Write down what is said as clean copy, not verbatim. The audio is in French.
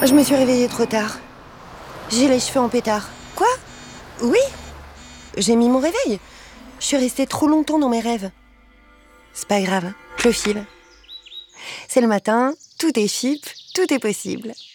Je me suis réveillée trop tard. J'ai les cheveux en pétard. Quoi? Oui? J'ai mis mon réveil. Je suis restée trop longtemps dans mes rêves. C'est pas grave, je le file. C'est le matin, tout est chip, tout est possible.